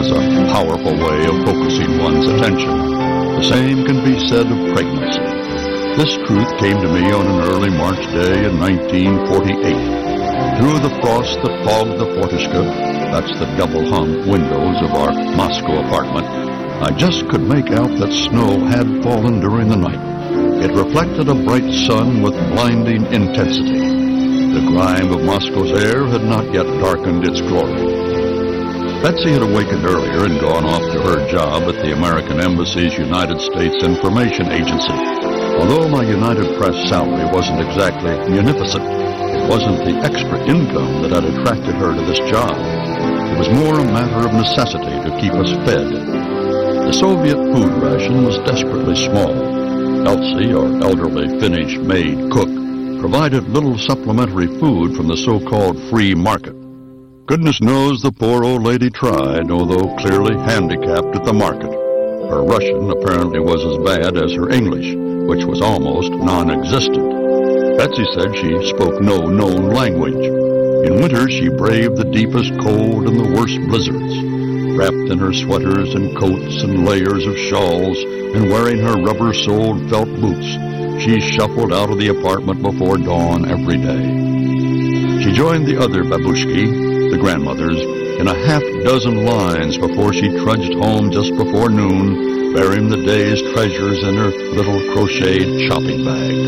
has a powerful way of focusing one's attention. The same can be said of pregnancy. This truth came to me on an early March day in 1948. Through the frost that fogged the Fortishka, that's the double-hung windows of our Moscow apartment, I just could make out that snow had fallen during the night. It reflected a bright sun with blinding intensity. The grime of Moscow's air had not yet darkened its glory. Betsy had awakened earlier and gone off to her job at the American Embassy's United States Information Agency. Although my United Press salary wasn't exactly munificent, it wasn't the extra income that had attracted her to this job. It was more a matter of necessity to keep us fed. The Soviet food ration was desperately small. Elsie, our elderly Finnish maid cook, provided little supplementary food from the so-called free market. Goodness knows the poor old lady tried, although clearly handicapped at the market. Her Russian apparently was as bad as her English, which was almost non-existent. Betsy said she spoke no known language. In winter, she braved the deepest cold and the worst blizzards. Wrapped in her sweaters and coats and layers of shawls, and wearing her rubber-soled felt boots, she shuffled out of the apartment before dawn every day. She joined the other babushki, the grandmothers, in a half-dozen lines before she trudged home just before noon, bearing the day's treasures in her little crocheted shopping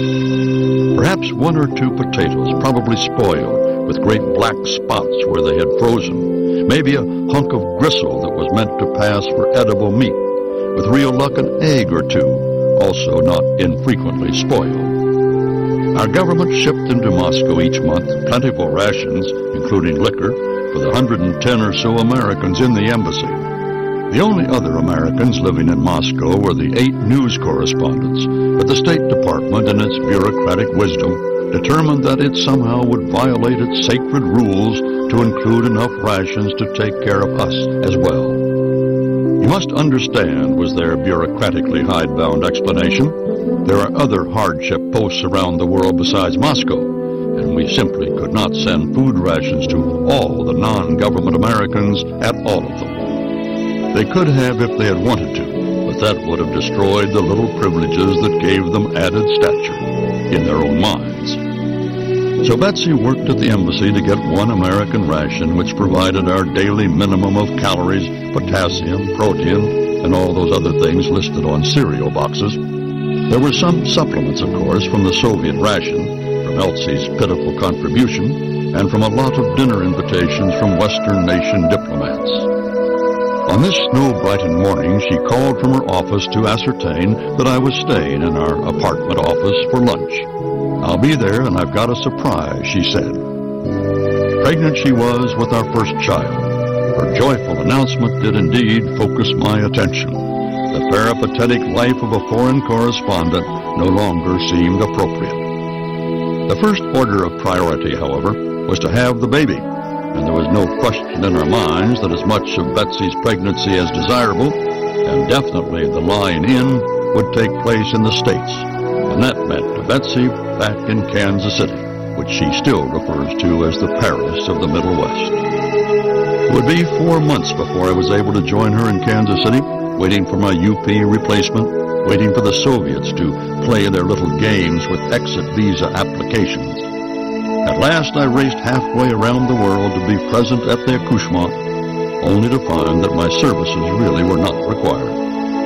bag. Perhaps one or two potatoes, probably spoiled, with great black spots where they had frozen. Maybe a hunk of gristle that was meant to pass for edible meat. With real luck, an egg or two, also not infrequently spoiled. Our government shipped into Moscow each month plentiful rations, including liquor, for the 110 or so Americans in the embassy. The only other Americans living in Moscow were the 8 news correspondents, but the State Department, in its bureaucratic wisdom, determined that it somehow would violate its sacred rules to include enough rations to take care of us as well. You must understand, was their bureaucratically hidebound explanation, there are other hardship posts around the world besides Moscow, and we simply could not send food rations to all the non-government Americans at all of them. They could have if they had wanted to, but that would have destroyed the little privileges that gave them added stature in their own minds. So Betsy worked at the embassy to get one American ration which provided our daily minimum of calories, potassium, protein, and all those other things listed on cereal boxes. There were some supplements, of course, from the Soviet ration, from Elsie's pitiful contribution, and from a lot of dinner invitations from Western nation diplomats. On this snow-brightened morning, she called from her office to ascertain that I was staying in our apartment office for lunch. "I'll be there, and I've got a surprise," she said. Pregnant she was with our first child. Her joyful announcement did indeed focus my attention. The peripatetic life of a foreign correspondent no longer seemed appropriate. The first order of priority, however, was to have the baby, and there was no question in our minds that as much of Betsy's pregnancy as desirable, and definitely the lying in, would take place in the States, and that meant to Betsy back in Kansas City, which she still refers to as the Paris of the Middle West. It would be 4 months before I was able to join her in Kansas City, waiting for my UP replacement, waiting for the Soviets to play their little games with exit visa applications. At last I raced halfway around the world to be present at the accouchement, only to find that my services really were not required.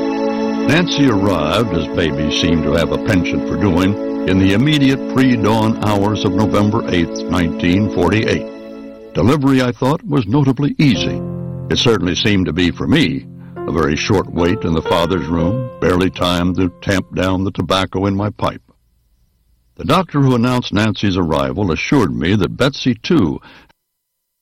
Nancy arrived, as babies seem to have a penchant for doing, in the immediate pre-dawn hours of November 8th, 1948. Delivery, I thought, was notably easy. It certainly seemed to be for me. A very short wait in the father's room, barely time to tamp down the tobacco in my pipe. The doctor who announced Nancy's arrival assured me that Betsy, too,